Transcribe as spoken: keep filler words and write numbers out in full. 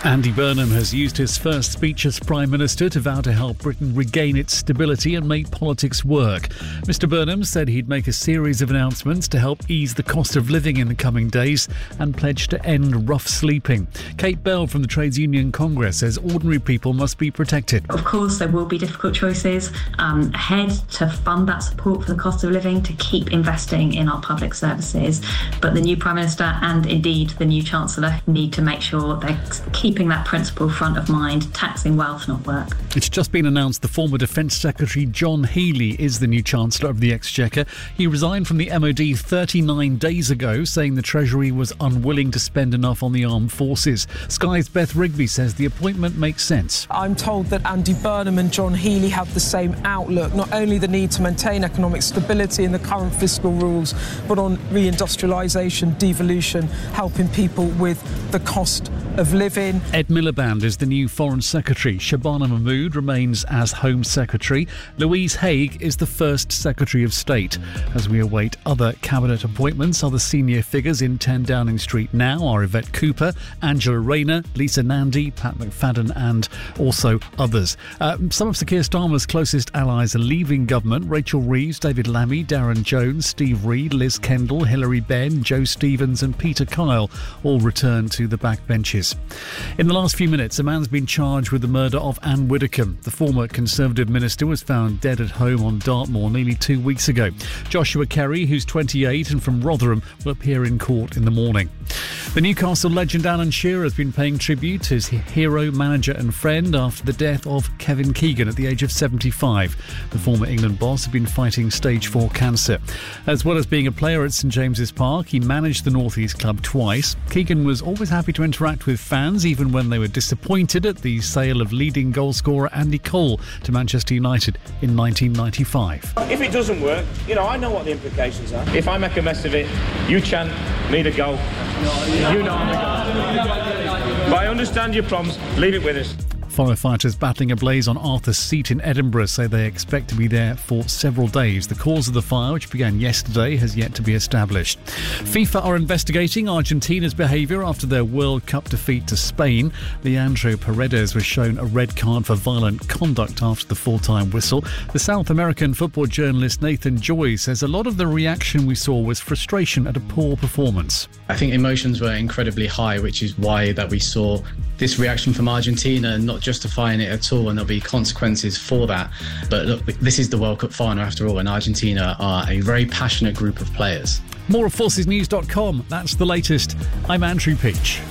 Andy Burnham has used his first speech as Prime Minister to vow to help Britain regain its stability and make politics work. Mr Burnham said he'd make a series of announcements to help ease the cost of living in the coming days and pledged to end rough sleeping. Kate Bell from the Trades Union Congress says ordinary people must be protected. Of course, there will be difficult choices um, ahead to fund that support for the cost of living, to keep investing in our public services. But the new Prime Minister and indeed the new Chancellor need to make sure they're keeping keeping that principle front of mind, taxing wealth, not work. It's just been announced the former Defence Secretary John Healey is the new Chancellor of the Exchequer. He resigned from the M O D thirty-nine days ago, saying the Treasury was unwilling to spend enough on the armed forces. Sky's Beth Rigby says the appointment makes sense. I'm told that Andy Burnham and John Healey have the same outlook, not only the need to maintain economic stability in the current fiscal rules, but on reindustrialisation, devolution, helping people with the cost of living. Ed Miliband is the new Foreign Secretary. Shabana Mahmood remains as Home Secretary. Louise Haigh is the first Secretary of State. As we await other cabinet appointments, other senior figures in ten Downing Street now are Yvette Cooper, Angela Rayner, Lisa Nandy, Pat McFadden and also others. Uh, some of Sir Keir Starmer's closest allies are leaving government. Rachel Reeves, David Lammy, Darren Jones, Steve Reed, Liz Kendall, Hilary Benn, Joe Stevens and Peter Kyle all return to the backbenches. In the last few minutes, a man's been charged with the murder of Anne Widdecombe. The former Conservative minister was found dead at home on Dartmoor nearly two weeks ago. Joshua Kerry, who's twenty-eight and from Rotherham, will appear in court in the morning. The Newcastle legend Alan Shearer has been paying tribute to his hero, manager and friend after the death of Kevin Keegan at the age of seventy-five. The former England boss had been fighting stage four cancer. As well as being a player at St James's Park, he managed the North East club twice. Keegan was always happy to interact with fans, even when they were disappointed at the sale of leading goalscorer Andy Cole to Manchester United in nineteen ninety-five. If it doesn't work, you know, I know what the implications are. If I make a mess of it, you chant, need a goal. You know I'm a goal. But I understand your problems. Leave it with us. Firefighters battling a blaze on Arthur's Seat in Edinburgh say they expect to be there for several days. The cause of the fire, which began yesterday, has yet to be established. FIFA are investigating Argentina's behaviour after their World Cup defeat to Spain. Leandro Paredes was shown a red card for violent conduct after the full-time whistle. The South American football journalist Nathan Joy says a lot of the reaction we saw was frustration at a poor performance. I think emotions were incredibly high, which is why that we saw this reaction from Argentina, not justifying it at all, and there'll be consequences for that. But look, this is the World Cup final after all, and Argentina are a very passionate group of players. More at forces news dot com. That's the latest. I'm Andrew Peach.